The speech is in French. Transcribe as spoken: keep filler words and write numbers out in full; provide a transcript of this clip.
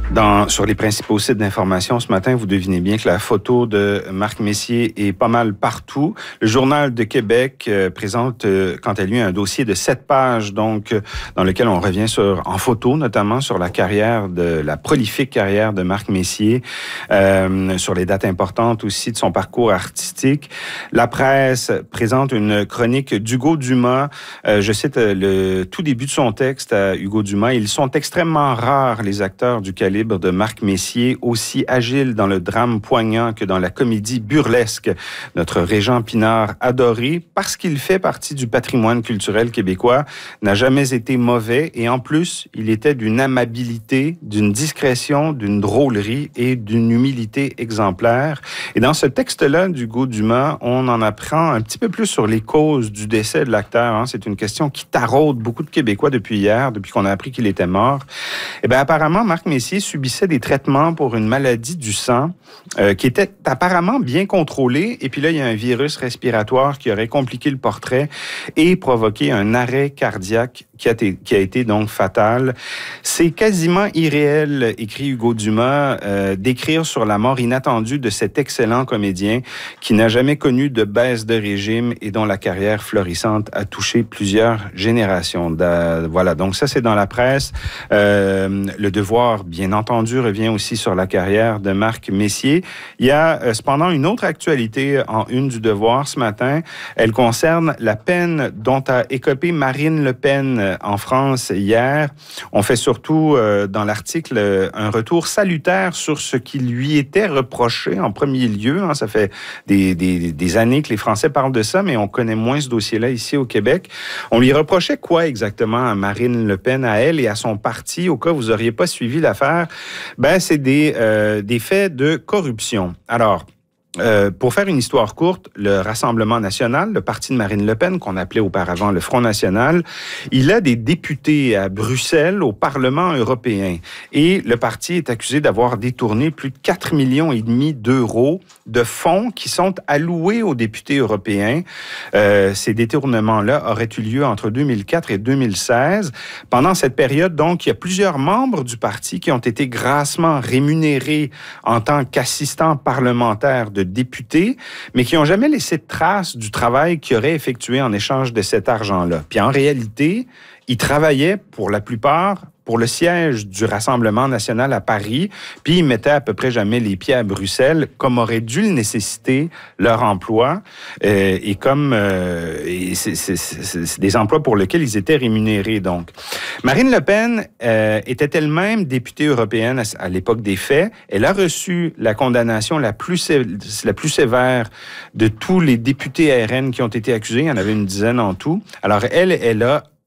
Dans, sur les principaux sites d'information ce matin, vous devinez bien que la photo de Marc Messier est pas mal partout. Le Journal de Québec euh, présente, euh, quant à lui, un dossier de sept pages, donc euh, dans lequel on revient sur, en photo notamment, sur la carrière de la prolifique carrière de Marc Messier, euh, sur les dates importantes aussi de son parcours artistique. La presse présente une chronique d'Hugo Dumas. Euh, je cite le tout début de son texte à Hugo Dumas. Ils sont extrêmement rares les acteurs du calibre de Marc Messier, aussi agile dans le drame poignant que dans la comédie burlesque. Notre Régent Pinard, adoré parce qu'il fait partie du patrimoine culturel québécois, n'a jamais été mauvais et en plus, il était d'une amabilité, d'une discrétion, d'une drôlerie et d'une humilité exemplaire. Et dans ce texte-là d'Hugo Dumas, on en apprend un petit peu plus sur les causes du décès de l'acteur. Hein. C'est une question qui taraude beaucoup de Québécois depuis hier, depuis qu'on a appris qu'il était mort. Eh bien, apparemment, Marc Messier subissait des traitements pour une maladie du sang euh, qui était apparemment bien contrôlée. Et puis là, il y a un virus respiratoire qui aurait compliqué le portrait et provoqué un arrêt cardiaque qui a été, qui a été donc fatal. C'est quasiment irréel, écrit Hugo Dumas, euh, d'écrire sur la mort inattendue de cet excellent comédien qui n'a jamais connu de baisse de régime et dont la carrière florissante a touché plusieurs générations. De, voilà, donc ça, c'est dans la presse. Euh, le Devoir, bien entendu, revient aussi sur la carrière de Marc Messier. Il y a euh, cependant une autre actualité en une du Devoir ce matin. Elle concerne la peine dont a écopé Marine Le Pen en France hier. On fait surtout euh, dans l'article euh, un retour salutaire sur ce qui lui était reproché en premier lieu. Hein. Ça fait des, des, des années que les Français parlent de ça, mais on connaît moins ce dossier-là ici au Québec. On lui reprochait quoi exactement à Marine Le Pen, à elle et à son parti, au cas où vous n'auriez pas suivi l'affaire? Ben, c'est des, euh, des faits de corruption. Alors, Euh, pour faire une histoire courte, le Rassemblement national, le parti de Marine Le Pen, qu'on appelait auparavant le Front national, il a des députés à Bruxelles, au Parlement européen. Et le parti est accusé d'avoir détourné plus de quatre millions et demi d'euros de fonds qui sont alloués aux députés européens. Euh, ces détournements-là auraient eu lieu entre deux mille quatre et deux mille seize. Pendant cette période, donc, il y a plusieurs membres du parti qui ont été grassement rémunérés en tant qu'assistants parlementaires de députés, mais qui n'ont jamais laissé de trace du travail qu'ils auraient effectué en échange de cet argent-là. Puis en réalité, ils travaillaient pour la plupart pour le siège du Rassemblement national à Paris, puis ils mettaient à peu près jamais les pieds à Bruxelles, comme aurait dû le nécessiter leur emploi, euh, et comme euh, et c'est, c'est, c'est, c'est des emplois pour lesquels ils étaient rémunérés. Donc, Marine Le Pen euh, était elle-même députée européenne à, à l'époque des faits. Elle a reçu la condamnation la plus, sé- la plus sévère de tous les députés R N qui ont été accusés. Il y en avait une dizaine en tout. Alors, elle, elle a